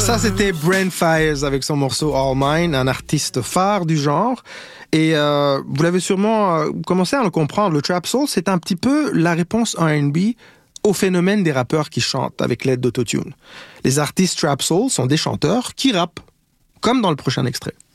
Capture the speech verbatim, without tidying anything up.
Ça, c'était Brent Faiyaz avec son morceau All Mine, un artiste phare du genre. Et euh, vous l'avez sûrement euh, commencé à le comprendre, le Trap Soul, c'est un petit peu la réponse R and B au phénomène des rappeurs qui chantent avec l'aide d'autotune. Les artistes Trap Soul sont des chanteurs qui rappent, comme dans le prochain extrait.